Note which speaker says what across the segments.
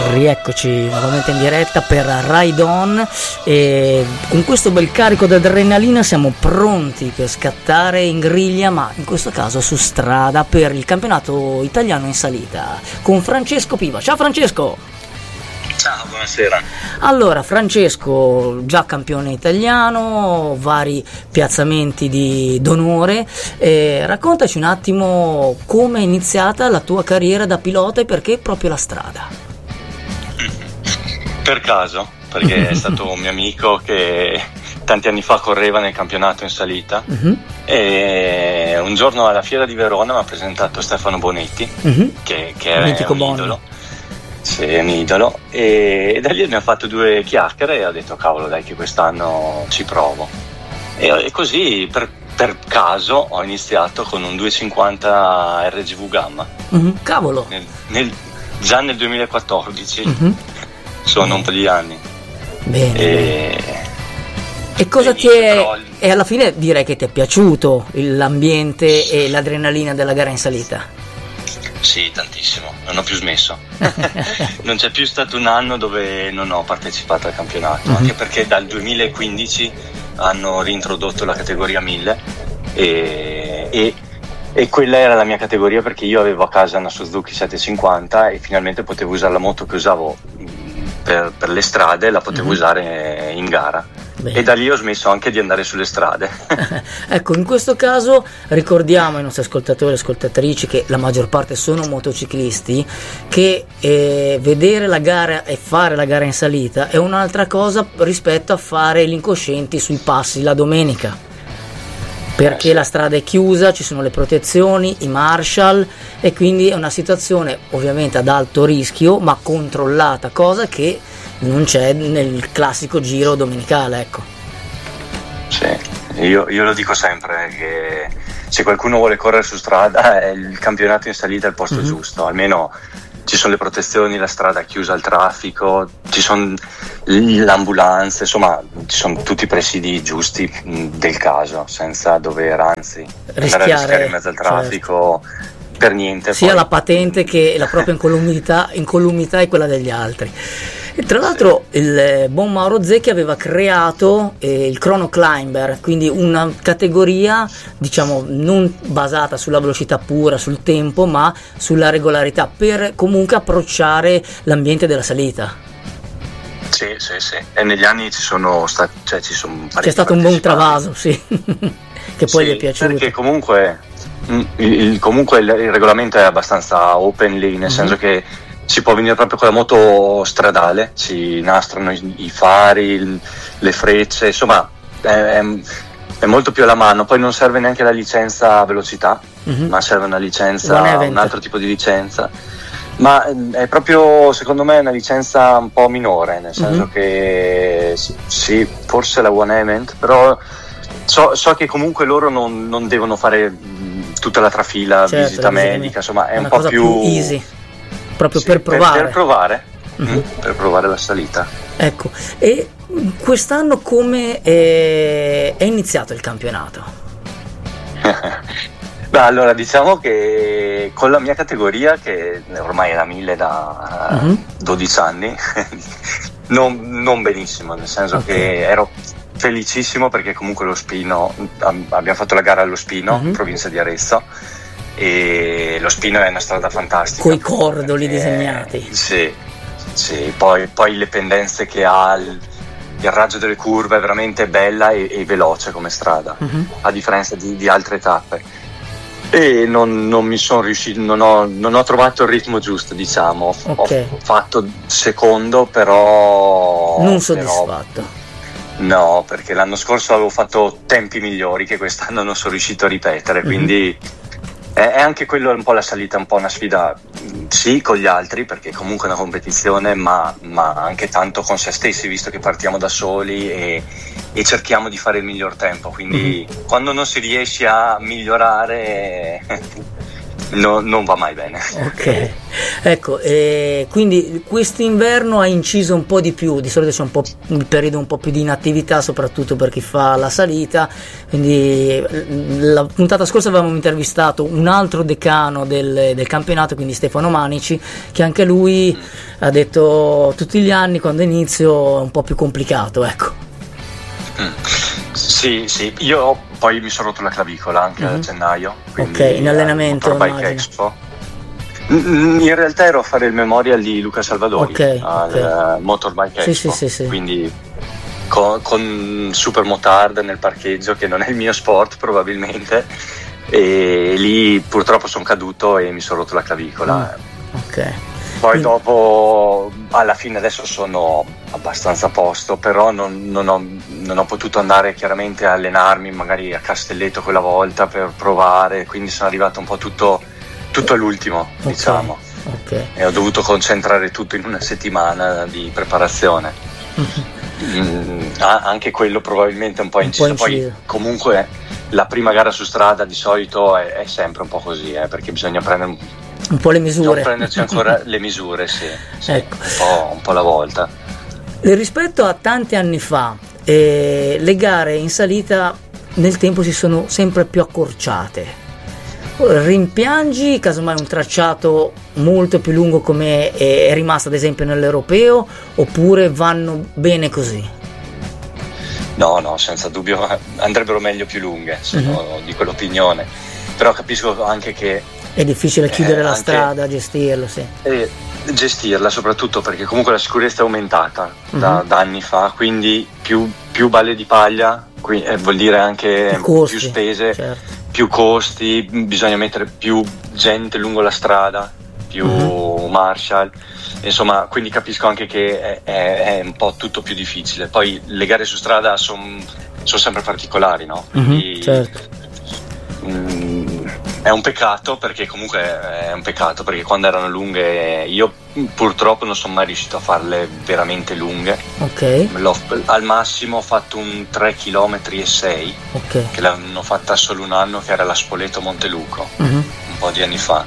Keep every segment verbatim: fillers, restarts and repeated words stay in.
Speaker 1: Rieccoci nuovamente in diretta per Ride On e con questo bel carico di adrenalina siamo pronti per scattare in griglia, ma in questo caso su strada, per il campionato italiano in salita con Francesco Piva. Ciao Francesco!
Speaker 2: Ciao, buonasera.
Speaker 1: Allora Francesco, già campione italiano, vari piazzamenti di d'onore, eh, raccontaci un attimo come è iniziata la tua carriera da pilota e perché proprio la strada.
Speaker 2: Per caso, perché è stato un mio amico che tanti anni fa correva nel campionato in salita, uh-huh. e un giorno alla fiera di Verona mi ha presentato Stefano Bonetti, uh-huh. che, che è un Boni. idolo. Sì, è un idolo, e, e da lì abbiamo fatto due chiacchiere e ho detto cavolo dai che quest'anno ci provo. E, e così per, per caso ho iniziato con un duecentocinquanta R G V Gamma.
Speaker 1: Uh-huh. Cavolo!
Speaker 2: Nel, nel, già nel duemilaquattordici. Uh-huh. Sono un po' di anni.
Speaker 1: Bene.
Speaker 2: E,
Speaker 1: e cosa ti è. Però... E alla fine direi che ti è piaciuto l'ambiente e l'adrenalina della gara in salita?
Speaker 2: Sì, tantissimo. Non ho più smesso. Non c'è più stato un anno dove non ho partecipato al campionato, uh-huh. anche perché dal duemilaquindici hanno reintrodotto la categoria mille e. e E quella era la mia categoria, perché io avevo a casa una Suzuki settecentocinquanta e finalmente potevo usare la moto che usavo per, per le strade, la potevo mm-hmm. usare in gara. Bene. E da lì ho smesso anche di andare sulle strade.
Speaker 1: Ecco, in questo caso ricordiamo ai nostri ascoltatori e ascoltatrici, che la maggior parte sono motociclisti, che eh, vedere la gara e fare la gara in salita è un'altra cosa rispetto a fare gli incoscienti sui passi la domenica, perché la strada è chiusa, ci sono le protezioni, i marshal, e quindi è una situazione ovviamente ad alto rischio ma controllata, cosa che non c'è nel classico giro domenicale, ecco.
Speaker 2: Sì, io, io lo dico sempre che se qualcuno vuole correre su strada, è il campionato in salita è il posto mm-hmm. giusto, almeno ci sono le protezioni, la strada è chiusa al traffico, ci sono l'ambulanza, insomma ci sono tutti i presidi giusti del caso, senza dover anzi rischiare, andare a rischiare in mezzo al traffico, certo. Per niente.
Speaker 1: Sia
Speaker 2: poi...
Speaker 1: la patente che la propria incolumità, incolumità e quella degli altri. E tra l'altro sì. il buon Mauro Zecchi aveva creato eh, il Chrono Climber, quindi una categoria diciamo non basata sulla velocità pura, sul tempo, ma sulla regolarità, per comunque approcciare l'ambiente della salita.
Speaker 2: Sì, sì, sì. E negli anni ci sono stati, cioè ci sono
Speaker 1: c'è stato un buon travaso, sì. Che poi
Speaker 2: sì,
Speaker 1: gli è piaciuto.
Speaker 2: Perché comunque il, il, comunque il, il regolamento è abbastanza open lì, nel mm-hmm. senso che si può venire proprio con la moto stradale, si nastrano i, i fari, il, le frecce, insomma è, è, è molto più alla mano. Poi non serve neanche la licenza a velocità, mm-hmm. ma serve una licenza, un altro tipo di licenza, ma è proprio secondo me una licenza un po' minore, nel senso mm-hmm. che sì, forse la One Event, però so, so che comunque loro non, non devono fare tutta la trafila, certo, visita medica, insomma è un po' più,
Speaker 1: più easy. Proprio sì, per provare
Speaker 2: per, per provare
Speaker 1: mm-hmm.
Speaker 2: per provare la salita.
Speaker 1: Ecco, e quest'anno come è, è iniziato il campionato?
Speaker 2: Beh, allora diciamo che con la mia categoria, che ormai è la mille da mm-hmm. dodici anni, non, non benissimo, nel senso okay. che ero felicissimo perché comunque lo Spino, abbiamo fatto la gara allo Spino, mm-hmm. provincia di Arezzo, e lo Spino è una strada fantastica,
Speaker 1: coi cordoli perché, disegnati,
Speaker 2: sì, sì, poi, poi le pendenze che ha, il, il raggio delle curve è veramente bella e, e veloce come strada, uh-huh. a differenza di, di altre tappe, e non, non mi sono riuscito, non ho, non ho trovato il ritmo giusto, diciamo. Okay. Ho fatto secondo, però
Speaker 1: non soddisfatto.
Speaker 2: Però, no, perché l'anno scorso avevo fatto tempi migliori che quest'anno non sono riuscito a ripetere, uh-huh. quindi è anche quello un po' la salita, un po' una sfida, sì, con gli altri, perché comunque è una competizione, ma, ma anche tanto con se stessi, visto che partiamo da soli e, e cerchiamo di fare il miglior tempo, quindi mm-hmm. quando non si riesce a migliorare no, non va mai bene.
Speaker 1: Ok, ecco, eh, quindi quest'inverno ha inciso un po' di più, di solito c'è un po' un periodo un po' più di inattività, soprattutto per chi fa la salita, quindi la puntata scorsa avevamo intervistato un altro decano del, del campionato, quindi Stefano Manici, che anche lui mm. ha detto tutti gli anni quando inizio è un po' più complicato, ecco.
Speaker 2: Mm. Sì, sì, io poi mi sono rotto la clavicola anche mm-hmm. a gennaio.
Speaker 1: Ok, in allenamento.
Speaker 2: Motorbike Expo. In realtà ero a fare il memorial di Luca Salvadori
Speaker 1: okay,
Speaker 2: al
Speaker 1: okay.
Speaker 2: Motorbike Expo,
Speaker 1: sì, sì, sì, sì.
Speaker 2: Quindi con, con super motard nel parcheggio, che non è il mio sport probabilmente, e lì purtroppo sono caduto e mi sono rotto la clavicola.
Speaker 1: Mm. Ok.
Speaker 2: Poi Quindi... dopo, alla fine adesso sono abbastanza a posto, però non, non, ho, non ho potuto andare chiaramente a allenarmi magari a Castelletto quella volta per provare, quindi sono arrivato un po' tutto, tutto all'ultimo, okay. diciamo.
Speaker 1: Okay.
Speaker 2: E ho dovuto concentrare tutto in una settimana di preparazione. mm, anche quello probabilmente un po' inciso. Poi comunque la prima gara su strada di solito è, è sempre un po' così, eh, perché bisogna prendere un
Speaker 1: un po' le misure,
Speaker 2: non prenderci ancora le misure, sì, sì
Speaker 1: ecco.
Speaker 2: un, po', un po' alla volta.
Speaker 1: Rispetto a tanti anni fa, eh, le gare in salita nel tempo si sono sempre più accorciate. Rimpiangi casomai un tracciato molto più lungo come è rimasto ad esempio nell'europeo, oppure vanno bene così?
Speaker 2: No, no, senza dubbio andrebbero meglio più lunghe, sono uh-huh. di quell'opinione, però capisco anche che
Speaker 1: è difficile chiudere
Speaker 2: eh,
Speaker 1: la
Speaker 2: anche,
Speaker 1: strada, gestirlo, sì.
Speaker 2: Eh, gestirla soprattutto perché comunque la sicurezza è aumentata uh-huh. da, da anni fa, quindi più, più balle di paglia, qui, eh, vuol dire anche più, costi, più spese, certo. più costi, bisogna mettere più gente lungo la strada, più uh-huh. marshal, insomma, quindi capisco anche che è, è, è un po' tutto più difficile. Poi le gare su strada sono son sempre particolari, no? Quindi,
Speaker 1: uh-huh, certo.
Speaker 2: mh, è un peccato perché comunque è un peccato perché quando erano lunghe io purtroppo non sono mai riuscito a farle veramente lunghe.
Speaker 1: Ok.
Speaker 2: L'ho, al massimo ho fatto un tre chilometri e sei
Speaker 1: okay.
Speaker 2: che l'hanno fatta solo un anno, che era la Spoleto Monteluco, uh-huh. un po' di anni fa,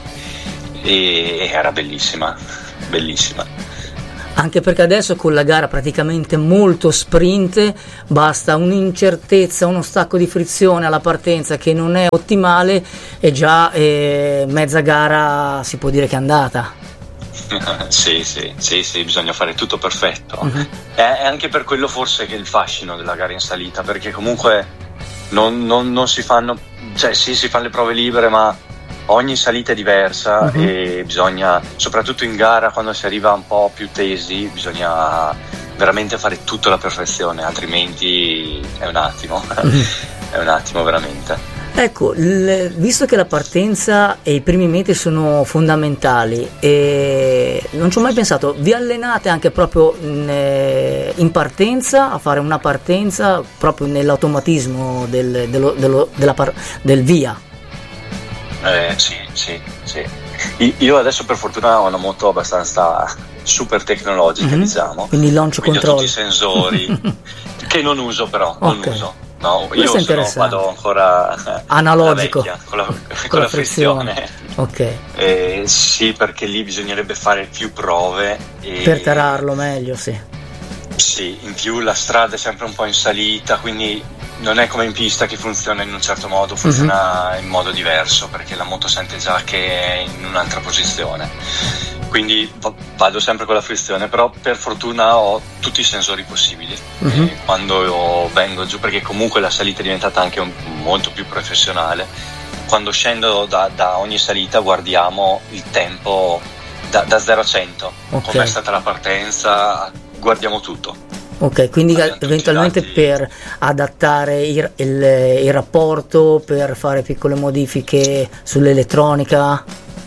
Speaker 2: e era bellissima, bellissima.
Speaker 1: Anche perché adesso con la gara praticamente molto sprint basta un'incertezza, uno stacco di frizione alla partenza che non è ottimale e già eh, mezza gara si può dire che è andata.
Speaker 2: sì, sì, sì, sì, bisogna fare tutto perfetto.
Speaker 1: Uh-huh.
Speaker 2: È, è anche per quello forse che è il fascino della gara in salita, perché comunque non, non, non si fanno, cioè sì, si fanno le prove libere, ma ogni salita è diversa uh-huh. e bisogna, soprattutto in gara quando si arriva un po' più tesi, bisogna veramente fare tutto alla perfezione, altrimenti è un attimo, uh-huh. è un attimo veramente.
Speaker 1: Ecco, l- visto che la partenza e i primi metri sono fondamentali, e non ci ho mai pensato, vi allenate anche proprio in, in partenza, a fare una partenza proprio nell'automatismo del, dello, dello, della par- del via?
Speaker 2: Eh, sì, sì, sì. Io adesso per fortuna ho una moto abbastanza super tecnologica, mm-hmm. diciamo.
Speaker 1: Quindi launch
Speaker 2: Quindi
Speaker 1: control.
Speaker 2: ho tutti i sensori che non uso però, non
Speaker 1: okay.
Speaker 2: uso. No, io sono, vado ancora
Speaker 1: analogico
Speaker 2: vecchia, con la, con
Speaker 1: con
Speaker 2: la
Speaker 1: la frizione.
Speaker 2: frizione.
Speaker 1: Ok.
Speaker 2: Eh, sì, perché lì bisognerebbe fare più prove e
Speaker 1: per tararlo meglio, sì.
Speaker 2: Sì, in più la strada è sempre un po' in salita, quindi non è come in pista che funziona in un certo modo, funziona mm-hmm. in modo diverso perché la moto sente già che è in un'altra posizione. Quindi vado sempre con la frizione, però per fortuna ho tutti i sensori possibili mm-hmm. e quando vengo giù, perché comunque la salita è diventata anche un, molto più professionale, quando scendo da, da ogni salita guardiamo il tempo da, da zero a cento, okay. com'è stata la partenza, guardiamo tutto.
Speaker 1: Ok, quindi eventualmente per adattare il, il, il rapporto, per fare piccole modifiche sull'elettronica?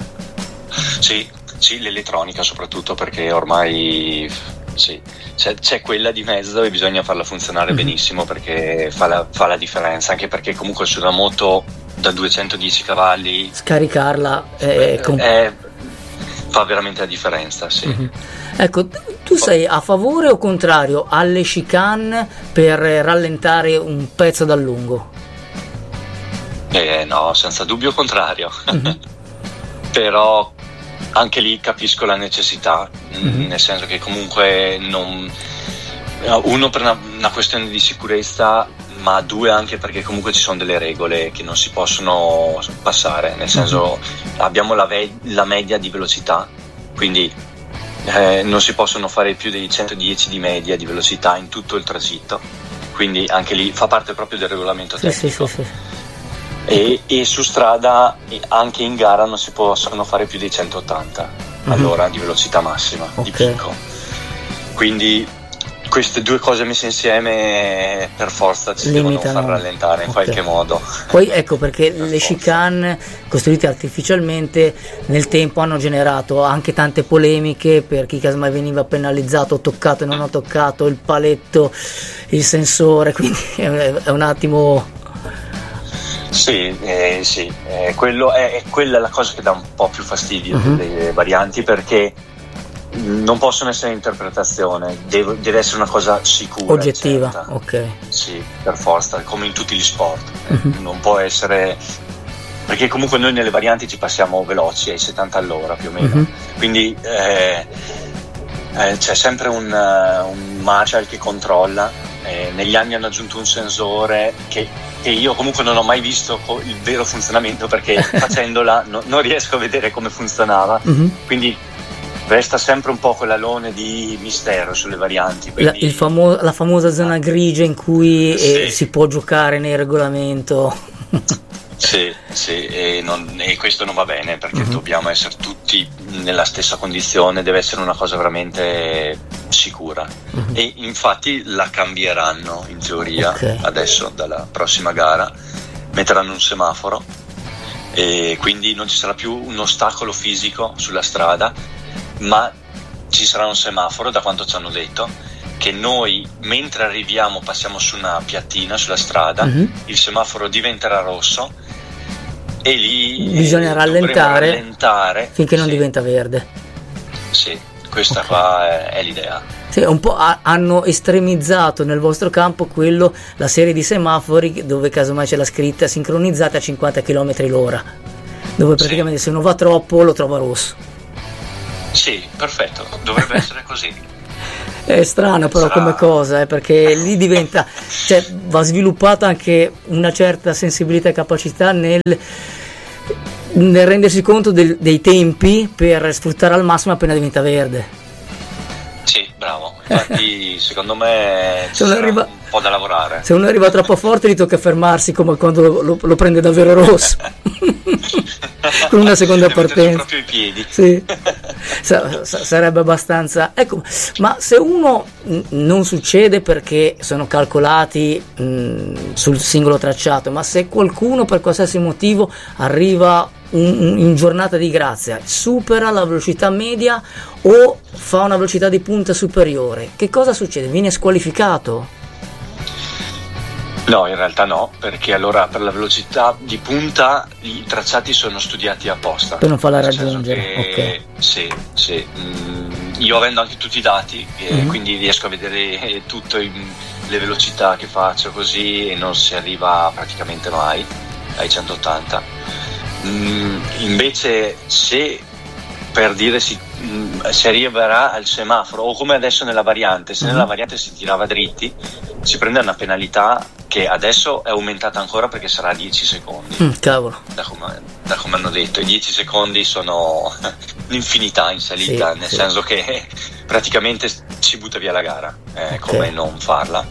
Speaker 2: Sì, sì, l'elettronica soprattutto, perché ormai sì, c'è, c'è quella di mezzo e bisogna farla funzionare mm-hmm. benissimo, perché fa la, fa la differenza, anche perché comunque su una moto da duecentodieci cavalli
Speaker 1: scaricarla è,
Speaker 2: è, è, fa veramente la differenza, sì. Mm-hmm.
Speaker 1: Ecco, tu sei a favore o contrario alle chicane per rallentare un pezzo dal lungo?
Speaker 2: Eh, no, senza dubbio contrario. Mm-hmm. però anche lì capisco la necessità,
Speaker 1: mm-hmm.
Speaker 2: nel senso che comunque non, uno per una, una questione di sicurezza, ma due anche perché comunque ci sono delle regole che non si possono passare, nel senso mm-hmm. abbiamo la, ve- la media di velocità, quindi eh, non si possono fare più dei centodieci di media di velocità in tutto il tragitto, quindi anche lì fa parte proprio del regolamento
Speaker 1: sì,
Speaker 2: tecnico.
Speaker 1: sì, sì, sì.
Speaker 2: E, e su strada anche in gara non si possono fare più di centottanta mm-hmm. all'ora di velocità massima, okay. di picco, quindi queste due cose messe insieme per forza ci limitano, devono far rallentare in okay. qualche modo.
Speaker 1: Poi ecco perché
Speaker 2: per
Speaker 1: le
Speaker 2: forza.
Speaker 1: chicane costruite artificialmente nel tempo hanno generato anche tante polemiche per chi casomai veniva penalizzato, toccato e non ha toccato il paletto, il sensore, quindi è un attimo...
Speaker 2: Sì, eh, sì. Eh, quello è, è quella la cosa che dà un po' più fastidio
Speaker 1: uh-huh.
Speaker 2: delle varianti, perché non possono essere interpretazione, deve, deve essere una cosa sicura,
Speaker 1: oggettiva,
Speaker 2: certa.
Speaker 1: Ok.
Speaker 2: Sì, per forza, come in tutti gli sport.
Speaker 1: Uh-huh.
Speaker 2: Non può essere, perché comunque noi nelle varianti ci passiamo veloci ai settanta all'ora più o meno, uh-huh. quindi eh, eh, c'è sempre un, uh, un marshal che controlla. Eh, negli anni hanno aggiunto un sensore che che io comunque non ho mai visto il vero funzionamento, perché facendola no, non riesco a vedere come funzionava,
Speaker 1: mm-hmm.
Speaker 2: quindi resta sempre un po' quell'alone di mistero sulle varianti.
Speaker 1: La, il famo- la famosa zona grigia in cui
Speaker 2: sì.
Speaker 1: eh, si può giocare nel regolamento.
Speaker 2: Sì, sì, e, non, e questo non va bene, perché
Speaker 1: mm-hmm.
Speaker 2: dobbiamo essere tutti nella stessa condizione, deve essere una cosa veramente sicura. Mm-hmm. E infatti la cambieranno in teoria, okay. adesso dalla prossima gara metteranno un semaforo e quindi non ci sarà più un ostacolo fisico sulla strada, ma ci sarà un semaforo, da quanto ci hanno detto, che noi mentre arriviamo passiamo su una piattina sulla strada, mm-hmm. il semaforo diventerà rosso e lì
Speaker 1: bisogna
Speaker 2: eh,
Speaker 1: rallentare,
Speaker 2: rallentare
Speaker 1: finché non
Speaker 2: sì.
Speaker 1: diventa verde.
Speaker 2: Sì, questa okay. qua è, è l'idea.
Speaker 1: Sì, un po' ha, hanno estremizzato nel vostro campo quello, la serie di semafori dove casomai c'è la scritta sincronizzata a cinquanta chilometri l'ora, dove praticamente sì. se uno va troppo lo trova rosso.
Speaker 2: Sì, perfetto, dovrebbe essere così.
Speaker 1: È strano però
Speaker 2: Sarà...
Speaker 1: come cosa, eh, perché lì diventa, cioè va sviluppata anche una certa sensibilità e capacità nel, nel rendersi conto del, dei tempi per sfruttare al massimo appena diventa verde.
Speaker 2: Sì, bravo, infatti secondo me
Speaker 1: se
Speaker 2: c'è
Speaker 1: arriva...
Speaker 2: un po' da lavorare.
Speaker 1: Se uno arriva troppo forte gli tocca fermarsi, come quando lo, lo, lo prende davvero rosso. Con una seconda partenza
Speaker 2: proprio i piedi.
Speaker 1: Sì. Sa- sa- sarebbe abbastanza, ecco, ma se uno mh, non succede perché sono calcolati mh, sul singolo tracciato, ma se qualcuno per qualsiasi motivo arriva un, un, in giornata di grazia, supera la velocità media o fa una velocità di punta superiore, che cosa succede? Viene squalificato?
Speaker 2: No, in realtà no, perché allora per la velocità di punta i tracciati sono studiati apposta.
Speaker 1: Per non farla raggiungere.
Speaker 2: Che,
Speaker 1: okay.
Speaker 2: Sì, sì. Mm, io avendo anche tutti i dati, eh,
Speaker 1: mm-hmm.
Speaker 2: quindi riesco a vedere tutte le velocità che faccio così e non si arriva praticamente mai ai centottanta. Mm, invece se per dire si, mh, si arriverà al semaforo o come adesso nella variante, se mm-hmm. nella variante si tirava dritti si prende una penalità che adesso è aumentata ancora perché sarà dieci secondi.
Speaker 1: Mm, cavolo.
Speaker 2: Da come, da come hanno detto, i dieci secondi sono l'infinità in salita, sì, nel sì. senso che praticamente si butta via la gara, eh, okay. come non farla.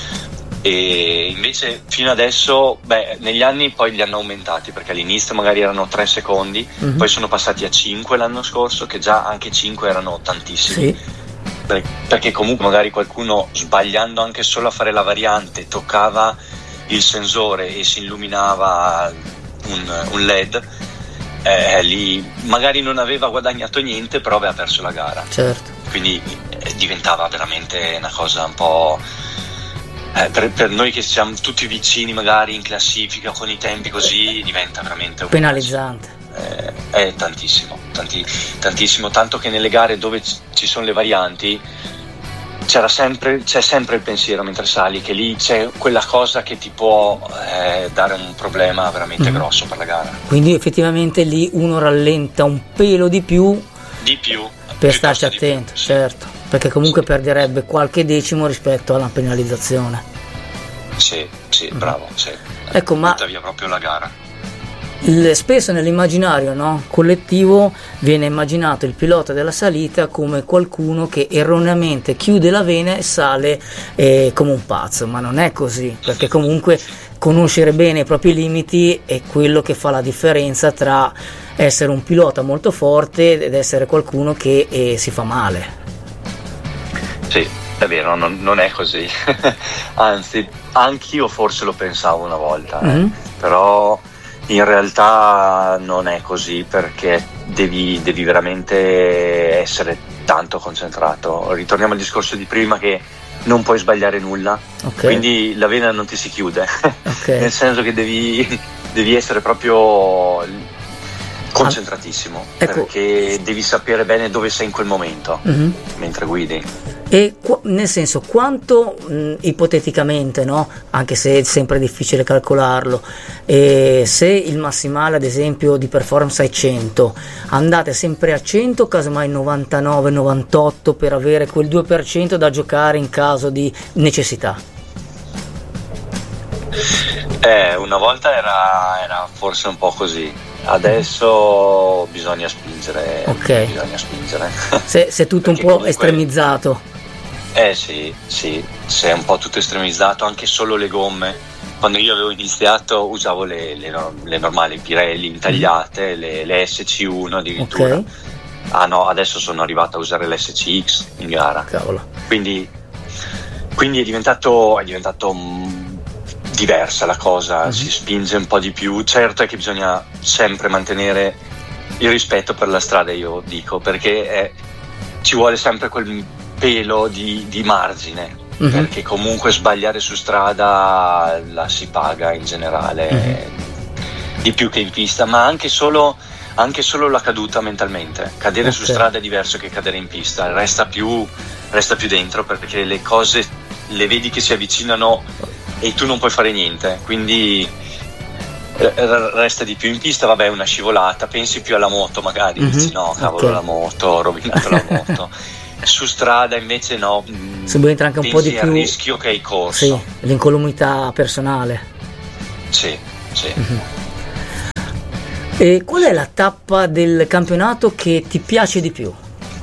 Speaker 2: E invece fino adesso, beh, negli anni poi li hanno aumentati, perché all'inizio magari erano tre secondi, mm-hmm. poi sono passati a cinque l'anno scorso, che già anche cinque erano tantissimi.
Speaker 1: Sì.
Speaker 2: Perché comunque magari qualcuno sbagliando anche solo a fare la variante toccava il sensore e si illuminava un, un led, eh, lì magari non aveva guadagnato niente, però aveva perso la gara.
Speaker 1: Certo.
Speaker 2: Quindi eh, diventava veramente una cosa un po' eh, per, per noi che siamo tutti vicini magari in classifica con i tempi così, diventa veramente un
Speaker 1: penalizzante.
Speaker 2: Eh, è tantissimo, tanti, tantissimo, tanto che nelle gare dove c- ci sono le varianti c'era sempre, c'è sempre il pensiero mentre sali che lì c'è quella cosa che ti può eh, dare un problema veramente mm. grosso per la gara.
Speaker 1: Quindi effettivamente lì uno rallenta un pelo di più
Speaker 2: di più
Speaker 1: per starci attento,
Speaker 2: più, sì.
Speaker 1: certo, perché comunque
Speaker 2: sì.
Speaker 1: perderebbe qualche decimo rispetto alla penalizzazione.
Speaker 2: Sì, sì, mm. bravo, sì.
Speaker 1: Ecco, ma
Speaker 2: butta via proprio la gara.
Speaker 1: Spesso nell'immaginario, no, collettivo viene immaginato il pilota della salita come qualcuno che erroneamente chiude la vena e sale eh, come un pazzo, ma non è così, perché comunque conoscere bene i propri limiti è quello che fa la differenza tra essere un pilota molto forte ed essere qualcuno che eh, si fa male.
Speaker 2: Sì, è vero, non, non è così. Anzi, anch'io forse lo pensavo una volta, eh. mm-hmm. però in realtà non è così, perché devi, devi veramente essere tanto concentrato. Ritorniamo al discorso di prima, che non puoi sbagliare nulla, okay. quindi la vena non ti si chiude, okay. nel senso che devi, devi essere proprio concentratissimo, ah, ecco. perché devi sapere bene dove sei in quel momento mm-hmm. mentre guidi.
Speaker 1: E qu- nel senso, quanto mh, ipoteticamente, no? Anche se è sempre difficile calcolarlo, eh, se il massimale ad esempio di performance è cento, andate sempre a cento, casomai novantanove novantotto, per avere quel due per cento da giocare in caso di necessità?
Speaker 2: Eh, una volta era, era forse un po' così, adesso bisogna spingere,
Speaker 1: okay.
Speaker 2: bisogna spingere.
Speaker 1: Se, se è tutto un po' comunque estremizzato.
Speaker 2: Eh sì, sì, se è un po' tutto estremizzato, anche solo le gomme. Quando io avevo iniziato usavo le, le, le normali Pirelli intagliate, le, le S C uno addirittura. Okay. Ah no, adesso sono arrivato a usare l'S C X in gara.
Speaker 1: Cavolo.
Speaker 2: Quindi, quindi è diventato, è diventato mh, diversa la cosa, mm-hmm. si spinge un po' di più. Certo è che bisogna sempre mantenere il rispetto per la strada, io dico, perché è, ci vuole sempre quel pelo di, di margine, mm-hmm. perché comunque sbagliare su strada la si paga in generale mm-hmm. di più che in pista, ma anche solo, anche solo la caduta mentalmente. Cadere okay. su strada è diverso che cadere in pista, resta più, resta più dentro, perché le cose le vedi che si avvicinano e tu non puoi fare niente, quindi resta di più. In pista vabbè, una scivolata, pensi più alla moto magari, mm-hmm. dici no cavolo, okay. la moto, ho rovinato la moto. Su strada invece no,
Speaker 1: subentra anche un po' di più
Speaker 2: il rischio che hai corso,
Speaker 1: sì, l'incolumità personale.
Speaker 2: Sì, sì.
Speaker 1: Mm-hmm. E qual è la tappa del campionato che ti piace di più?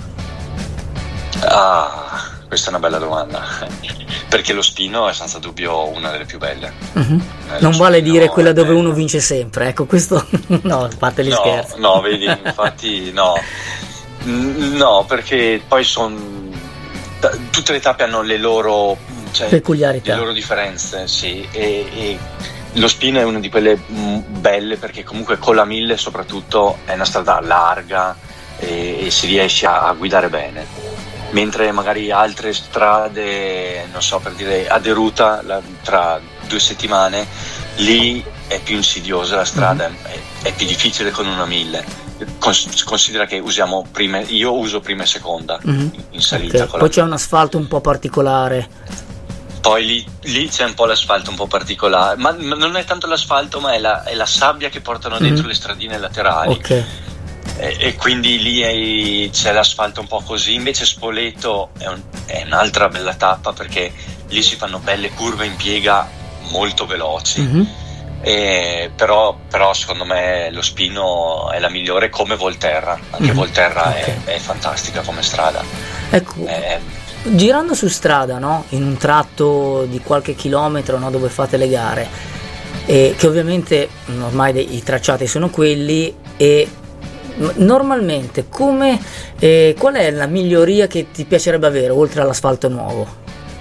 Speaker 2: Ah, questa è una bella domanda, perché lo Spino è senza dubbio una delle più belle.
Speaker 1: Mm-hmm. Eh, non vale dire quella dove uno vince sempre, ecco, questo no, a parte gli
Speaker 2: no,
Speaker 1: scherzi.
Speaker 2: No, vedi, infatti no. No, perché poi sono tutte le tappe hanno le loro, cioè,
Speaker 1: peculiarità,
Speaker 2: le loro differenze, sì, e, e lo Spino è una di quelle belle perché comunque con la mille soprattutto è una strada larga e, e si riesce a, a guidare bene, mentre magari altre strade, non so, per dire a Deruta la, tra due settimane lì è più insidiosa la strada, mm-hmm. è, è più difficile con una mille. Considera che usiamo prima, io uso prima e seconda mm-hmm. in salita,
Speaker 1: okay. Poi c'è un asfalto un po' particolare,
Speaker 2: poi lì, lì c'è un po' l'asfalto un po' particolare, ma, ma non è tanto l'asfalto, ma è la, è la sabbia che portano dentro mm-hmm. le stradine laterali,
Speaker 1: okay.
Speaker 2: e, e quindi lì è, c'è l'asfalto un po' così. Invece Spoleto è, un, è un'altra bella tappa, perché lì si fanno belle curve in piega molto veloci. Mm-hmm. Eh, però, però secondo me lo Spino è la migliore, come Volterra, anche mm-hmm. Volterra okay. è, è fantastica come strada.
Speaker 1: Ecco, eh, girando su strada, no? In un tratto di qualche chilometro, no? Dove fate le gare, eh, che ovviamente ormai dei, i tracciati sono quelli, e normalmente come, eh, qual è la miglioria che ti piacerebbe avere oltre all'asfalto nuovo?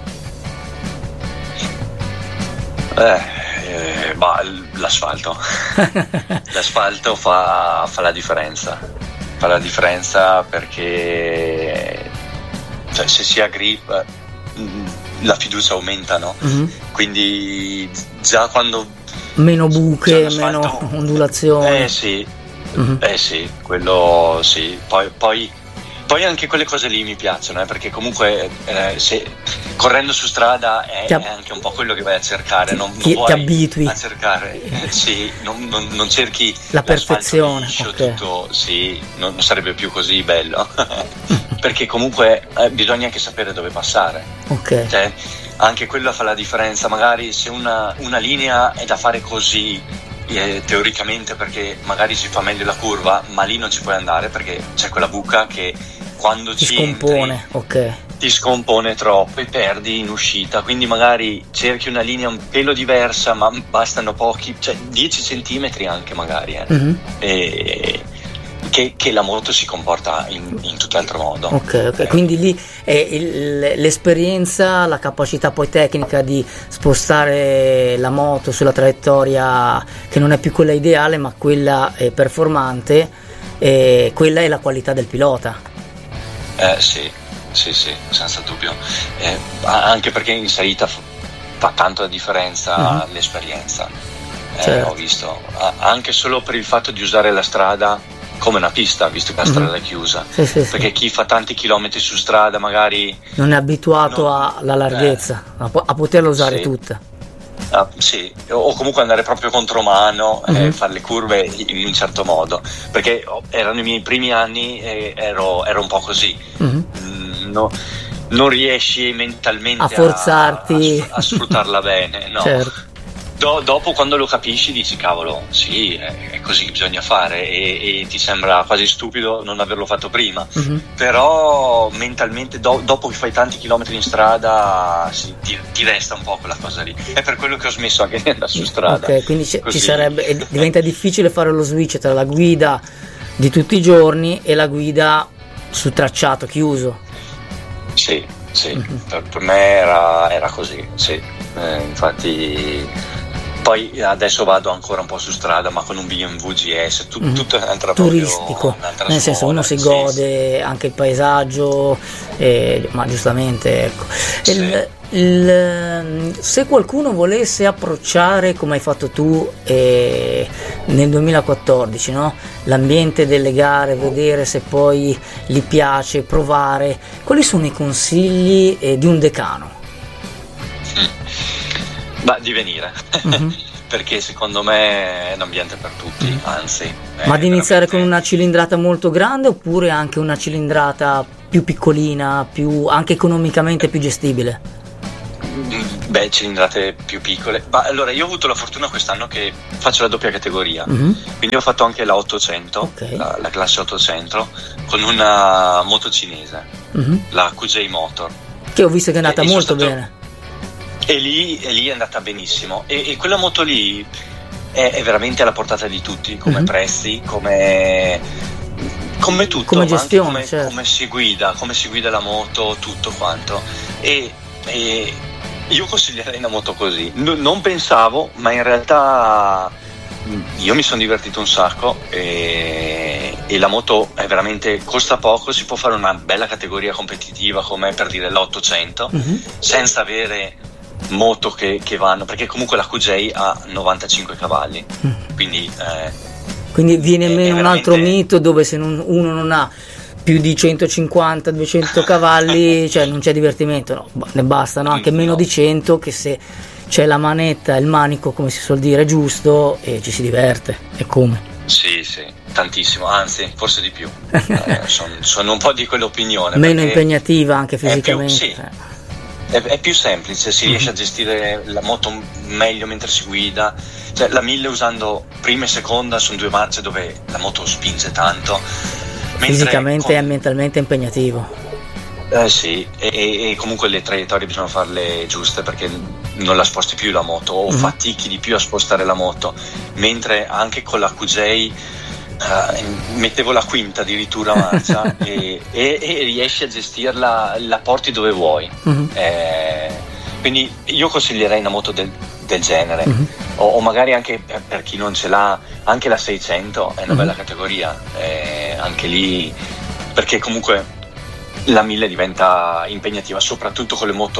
Speaker 2: Eh Ma l'asfalto l'asfalto fa, fa la differenza fa la differenza perché, cioè, se si ha grip la fiducia aumenta, no? Mm-hmm. Quindi già quando
Speaker 1: meno buche, meno ondulazioni,
Speaker 2: eh sì mm-hmm. eh sì quello sì poi, poi Poi anche quelle cose lì mi piacciono, eh, perché comunque eh, se, correndo su strada è,
Speaker 1: Ti ab-
Speaker 2: è anche un po' quello che vai a cercare, non, non
Speaker 1: ti,
Speaker 2: vuoi
Speaker 1: ti abitui
Speaker 2: a cercare, eh, sì, non, non, non cerchi
Speaker 1: la perfezione,
Speaker 2: liscio,
Speaker 1: okay.
Speaker 2: tutto, sì, non, non sarebbe più così bello, perché comunque eh, bisogna anche sapere dove passare,
Speaker 1: ok.
Speaker 2: cioè, anche quello fa la differenza, magari se una, una linea è da fare così, eh, teoricamente perché magari si fa meglio la curva, ma lì non ci puoi andare perché c'è quella buca che quando
Speaker 1: Ti
Speaker 2: ci
Speaker 1: scompone,
Speaker 2: entri,
Speaker 1: ok.
Speaker 2: ti scompone troppo e perdi in uscita, quindi magari cerchi una linea un pelo diversa, ma bastano pochi, cioè dieci centimetri anche magari, eh.
Speaker 1: Mm-hmm.
Speaker 2: E, che, che la moto si comporta in, in tutt'altro modo.
Speaker 1: Ok, ok,
Speaker 2: Eh.
Speaker 1: quindi lì è il- l'esperienza, la capacità poi tecnica di spostare la moto sulla traiettoria che non è più quella ideale ma quella eh, performante, e quella è la qualità del pilota.
Speaker 2: Eh, sì, sì, sì, senza dubbio. Eh, anche perché in salita f- fa tanto la differenza
Speaker 1: Mhm.
Speaker 2: l'esperienza. Eh,
Speaker 1: Certo.
Speaker 2: Ho visto, A- anche solo per il fatto di usare la strada come una pista, visto che la
Speaker 1: Mhm.
Speaker 2: strada è chiusa.
Speaker 1: Sì, sì, sì.
Speaker 2: Perché chi fa tanti chilometri su strada magari
Speaker 1: Non è abituato
Speaker 2: No,
Speaker 1: alla larghezza, a, po- a poterla usare
Speaker 2: sì.
Speaker 1: tutta.
Speaker 2: ah, sì, o comunque andare proprio contromano e
Speaker 1: Mhm.
Speaker 2: fare le curve in un certo modo. Perché oh, erano i miei primi anni e ero, ero un po' così.
Speaker 1: Mhm.
Speaker 2: Mm, no, non riesci mentalmente
Speaker 1: A forzarti.
Speaker 2: a, a, a sfruttarla bene, no.
Speaker 1: Certo.
Speaker 2: Do- dopo quando lo capisci dici cavolo, sì, è, è così che bisogna fare e, e ti sembra quasi stupido non averlo fatto prima.
Speaker 1: Mhm.
Speaker 2: Però mentalmente do- dopo che fai tanti chilometri in strada sì, ti, ti resta un po' quella cosa lì. È per quello che ho smesso anche di andare su strada.
Speaker 1: Ok, quindi ci,
Speaker 2: Così.
Speaker 1: ci sarebbe, e diventa difficile fare lo switch tra la guida di tutti i giorni e la guida su tracciato chiuso.
Speaker 2: Sì, sì,
Speaker 1: Mhm.
Speaker 2: per, per me era, era così, sì. Eh, infatti poi adesso vado ancora un po' su strada ma con un B M W G S, tu,
Speaker 1: Mhm.
Speaker 2: tutto è un'altra
Speaker 1: Turistico,
Speaker 2: proprio, un'altra
Speaker 1: nel senso
Speaker 2: scuola.
Speaker 1: uno si
Speaker 2: Sì,
Speaker 1: gode anche il paesaggio, eh, ma giustamente ecco.
Speaker 2: Sì.
Speaker 1: Il- il- se qualcuno volesse approcciare come hai fatto tu eh, nel duemilaquattordici, no? L'ambiente delle gare, vedere se poi gli piace, provare, quali sono i consigli eh, di un decano?
Speaker 2: Ma di venire,
Speaker 1: Mhm.
Speaker 2: perché secondo me è un ambiente per tutti,
Speaker 1: Mhm.
Speaker 2: anzi. è
Speaker 1: Ma di iniziare con
Speaker 2: veramente-
Speaker 1: una cilindrata molto grande oppure anche una cilindrata più piccolina, più, anche economicamente più gestibile?
Speaker 2: Beh, cilindrate più piccole. Ma allora io ho avuto la fortuna quest'anno che faccio la doppia categoria,
Speaker 1: Mhm.
Speaker 2: quindi ho fatto anche la ottocento,
Speaker 1: Ok.
Speaker 2: la, la classe ottocento, con una moto cinese,
Speaker 1: Mhm.
Speaker 2: la Q J Motor.
Speaker 1: Che ho visto che è andata
Speaker 2: E- e sono
Speaker 1: molto
Speaker 2: stato-
Speaker 1: bene.
Speaker 2: E lì, e lì è andata benissimo. E, e quella moto lì è, è veramente alla portata di tutti, come
Speaker 1: Mhm.
Speaker 2: prezzi, come, come tutto,
Speaker 1: Come
Speaker 2: ma anche
Speaker 1: gestione,
Speaker 2: come,
Speaker 1: certo.
Speaker 2: come si guida, come si guida la moto, tutto quanto. E, e io consiglierei una moto così. No- non pensavo, ma in realtà mh, io mi sono divertito un sacco e, e la moto è veramente costa poco, si può fare una bella categoria competitiva come per dire l'ottocento
Speaker 1: Mhm.
Speaker 2: senza avere moto che, che vanno, perché comunque la Q J ha novantacinque cavalli,
Speaker 1: Mhm.
Speaker 2: quindi eh,
Speaker 1: Quindi viene
Speaker 2: È-
Speaker 1: meno
Speaker 2: è
Speaker 1: un altro
Speaker 2: veramente-
Speaker 1: mito dove se non- uno non ha più di centocinquanta duecento cavalli, cioè non c'è divertimento, no, ba- ne bastano anche meno
Speaker 2: No.
Speaker 1: di cento, che se c'è la manetta e il manico, come si suol dire, giusto, e ci si diverte. E come?
Speaker 2: sì sì, tantissimo, anzi forse di più. Eh, son- sono un po' di quell'opinione,
Speaker 1: Meno
Speaker 2: perché
Speaker 1: impegnativa anche
Speaker 2: più-
Speaker 1: fisicamente.
Speaker 2: sì.
Speaker 1: eh.
Speaker 2: è, è più semplice, si riesce
Speaker 1: Mhm.
Speaker 2: a gestire la moto meglio mentre si guida, cioè la mille usando prima e seconda sono due marce dove la moto spinge tanto, mentre
Speaker 1: Fisicamente
Speaker 2: con-
Speaker 1: e mentalmente impegnativo.
Speaker 2: Eh sì, e, e- e comunque le traiettorie bisogna farle giuste perché non la sposti più la moto o
Speaker 1: Mhm.
Speaker 2: fatichi di più a spostare la moto, mentre anche con la Q J eh, mettevo la quinta addirittura marcia e, e- e riesci a gestirla, la porti dove vuoi.
Speaker 1: Mhm.
Speaker 2: Eh, quindi io consiglierei una moto del, del genere
Speaker 1: Mhm.
Speaker 2: o, o magari anche per, per chi non ce l'ha, anche la seicento è una
Speaker 1: Mhm.
Speaker 2: bella categoria, eh, anche lì, perché comunque la mille diventa impegnativa, soprattutto con le moto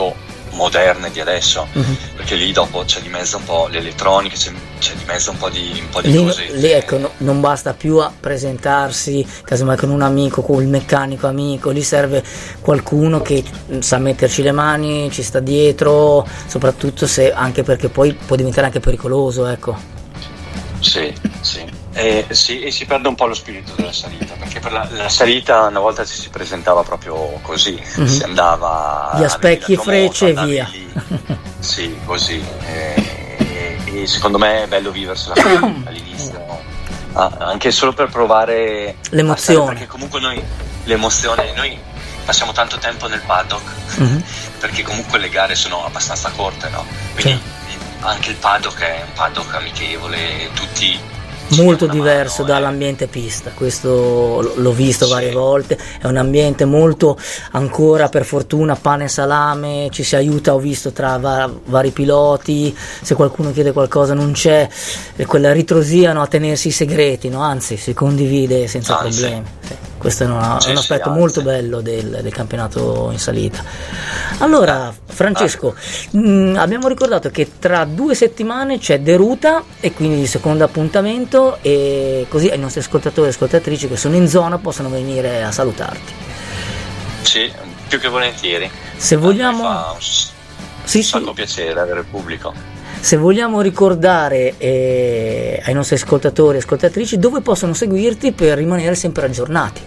Speaker 2: moderne di adesso,
Speaker 1: Mhm.
Speaker 2: perché lì dopo c'è di mezzo un po' l'elettronica, c'è, c'è di mezzo un po' di, un po' di
Speaker 1: Lì,
Speaker 2: cose.
Speaker 1: lì, ecco, no- non basta più a presentarsi casomai con un amico, con il meccanico amico, lì serve qualcuno che sa metterci le mani, ci sta dietro, soprattutto se, anche perché poi può diventare anche pericoloso, ecco.
Speaker 2: Sì, sì. E, sì, e si perde un po' lo spirito della salita, perché per la, la salita una volta ci si presentava proprio così,
Speaker 1: Mhm.
Speaker 2: si andava
Speaker 1: Via specchi e
Speaker 2: avevi la tua
Speaker 1: frecce e
Speaker 2: moto,
Speaker 1: via.
Speaker 2: andavi lì. Sì, così. E, e- e secondo me è bello viversela così all'inizio, ah, anche solo per provare
Speaker 1: L'emozione.
Speaker 2: a stare- perché comunque noi l'emozione, noi passiamo tanto tempo nel paddock,
Speaker 1: Mhm.
Speaker 2: perché comunque le gare sono abbastanza corte, no? Quindi anche il paddock è un paddock amichevole, tutti ci
Speaker 1: Molto
Speaker 2: danno una
Speaker 1: diverso
Speaker 2: mano, eh.
Speaker 1: dall'ambiente pista, questo l- l'ho visto
Speaker 2: Sì.
Speaker 1: varie volte, è un ambiente molto, ancora per fortuna, pane e salame, ci si aiuta, ho visto tra va- vari piloti, se qualcuno chiede qualcosa non c'è eh, quella ritrosia, no, a tenersi i segreti, no? Anzi si condivide senza
Speaker 2: Anzi.
Speaker 1: problemi. Sì, questo è, una-
Speaker 2: Sì,
Speaker 1: è un
Speaker 2: sì,
Speaker 1: aspetto
Speaker 2: anzi.
Speaker 1: molto bello del, del campionato in salita. Allora Francesco, mh, abbiamo ricordato che tra due settimane c'è Deruta e quindi il secondo appuntamento, e così ai nostri ascoltatori e ascoltatrici che sono in zona possono venire a salutarti.
Speaker 2: Sì, più che volentieri.
Speaker 1: Se
Speaker 2: A me
Speaker 1: vogliamo,
Speaker 2: fa un s-
Speaker 1: sì,
Speaker 2: un
Speaker 1: sì,
Speaker 2: sacco piacere avere il pubblico.
Speaker 1: se vogliamo ricordare eh, ai nostri ascoltatori e ascoltatrici dove possono seguirti per rimanere sempre aggiornati.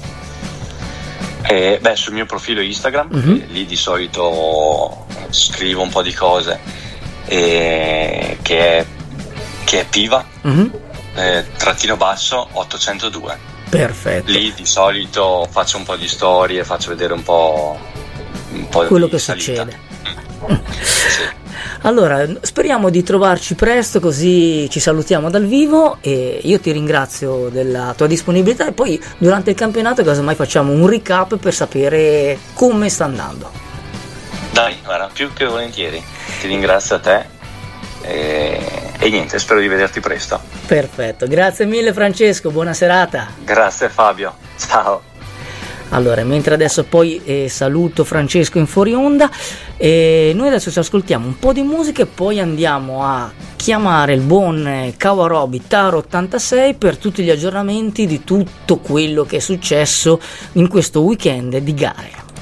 Speaker 2: Eh, beh, sul mio profilo Instagram,
Speaker 1: Mhm.
Speaker 2: eh, lì di solito scrivo un po' di cose, eh, che è, che è Piva,
Speaker 1: Mhm.
Speaker 2: eh, trattino basso ottocentodue.
Speaker 1: Perfetto.
Speaker 2: Lì di solito faccio un po' di storie, faccio vedere un po', un po'
Speaker 1: Quello
Speaker 2: di
Speaker 1: che
Speaker 2: salita.
Speaker 1: succede.
Speaker 2: Mm. Sì.
Speaker 1: Allora, speriamo di trovarci presto, così ci salutiamo dal vivo, e io ti ringrazio della tua disponibilità, e poi durante il campionato casomai facciamo un recap per sapere come sta andando.
Speaker 2: Dai, guarda, più che volentieri. Ti ringrazio a te e, e niente, spero di vederti presto.
Speaker 1: Perfetto, grazie mille Francesco, buona serata.
Speaker 2: Grazie Fabio, ciao.
Speaker 1: Allora, mentre adesso poi eh, saluto Francesco in fuori onda, e noi adesso ci ascoltiamo un po' di musica e poi andiamo a chiamare il buon eh, Kawarobi Taro ottantasei per tutti gli aggiornamenti di tutto quello che è successo in questo weekend di gare.